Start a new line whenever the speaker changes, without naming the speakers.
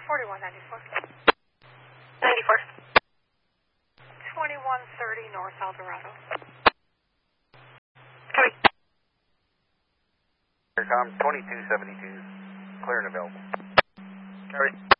4194.
94.
2130 North Eldorado.
Copy.
Aircom 2272, clear and available.
Copy.